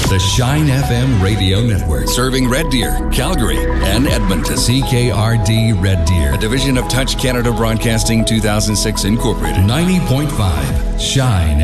The Shine FM Radio Network. Serving Red Deer, Calgary, and Edmonton. CKRD Red Deer. A division of Touch Canada Broadcasting 2006 Incorporated. 90.5 Shine